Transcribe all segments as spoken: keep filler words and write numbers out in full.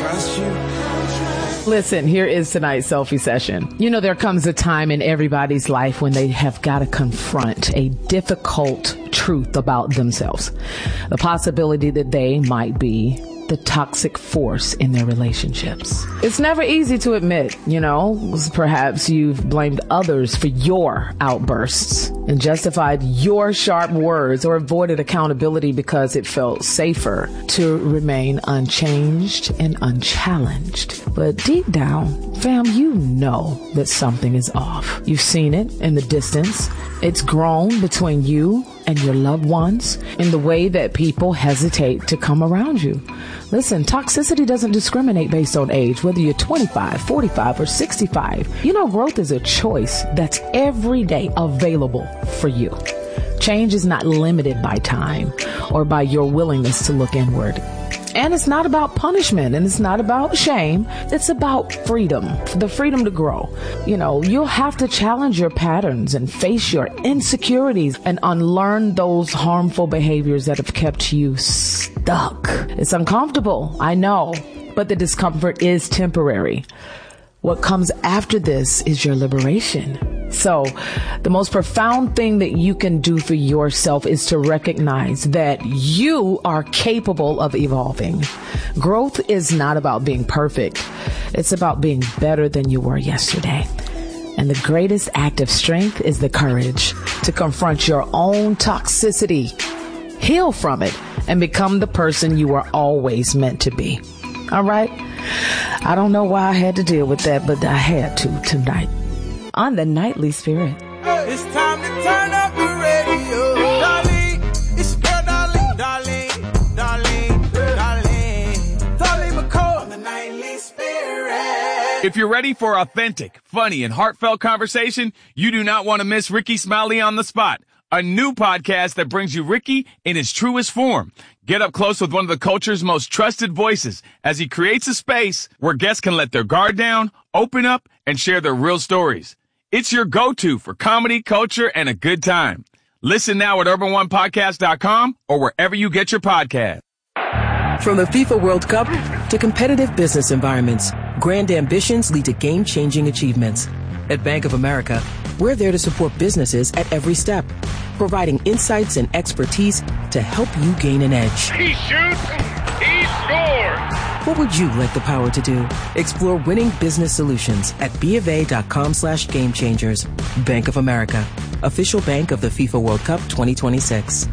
trust you. Listen, here is tonight's selfie session. You know, there comes a time in everybody's life when they have got to confront a difficult truth about themselves. The possibility that they might be the toxic force in their relationships. It's never easy to admit, you know, perhaps you've blamed others for your outbursts and justified your sharp words or avoided accountability because it felt safer to remain unchanged and unchallenged. But deep down, fam, you know that something is off. You've seen it in the distance. It's grown between you and your loved ones in the way that people hesitate to come around you. Listen, toxicity doesn't discriminate based on age, whether you're twenty-five, forty-five, or sixty-five. You know, growth is a choice that's every day available for you. Change is not limited by time or by your willingness to look inward. And it's not about punishment, and it's not about shame. It's about freedom, the freedom to grow. You know, you'll have to challenge your patterns and face your insecurities and unlearn those harmful behaviors that have kept you stuck. It's uncomfortable, I know, but the discomfort is temporary. What comes after this is your liberation. So the most profound thing that you can do for yourself is to recognize that you are capable of evolving. Growth is not about being perfect. It's about being better than you were yesterday. And the greatest act of strength is the courage to confront your own toxicity, heal from it, and become the person you were always meant to be. All right? I don't know why I had to deal with that, but I had to tonight on the Nightly Spirit. It's time to turn up the radio. Darlene, it's your girl, Darlene, Darlene, Darlene, Darlene, Darlene McCall on the Nightly Spirit. If you're ready for authentic, funny, and heartfelt conversation, you do not want to miss Ricky Smiley on the Spot, a new podcast that brings you Ricky in his truest form. Get up close with one of the culture's most trusted voices as he creates a space where guests can let their guard down, open up, and share their real stories. It's your go-to for comedy, culture, and a good time. Listen now at urban one podcast dot com or wherever you get your podcast. From the FIFA World Cup to competitive business environments, grand ambitions lead to game-changing achievements. At Bank of America, we're there to support businesses at every step, providing insights and expertise to help you gain an edge. He shoots, he scores. What would you like the power to do? Explore winning business solutions at BofA.com slash game changers. Bank of America, official bank of the FIFA World Cup twenty twenty-six.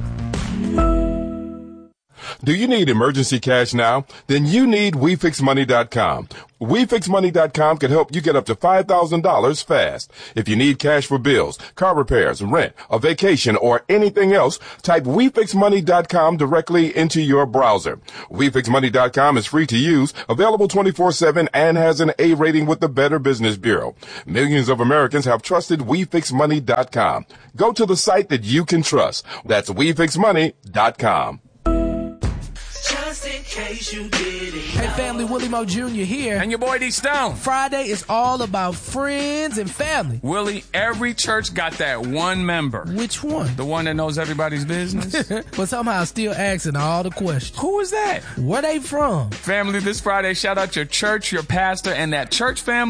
Do you need emergency cash now? Then you need We Fix Money dot com. We Fix Money dot com can help you get up to five thousand dollars fast. If you need cash for bills, car repairs, rent, a vacation, or anything else, type We Fix Money dot com directly into your browser. We Fix Money dot com is free to use, available twenty-four seven, and has an A rating with the Better Business Bureau. Millions of Americans have trusted We Fix Money dot com. Go to the site that you can trust. That's We Fix Money dot com. Just in case you didn't Hey family, Willie Mo Junior here. And your boy D Stone. Friday is all about friends and family. Willie, every church got that one member. Which one? The one that knows everybody's business. But somehow still asking all the questions. Who is that? Where they from? Family, this Friday, shout out your church, your pastor, and that church family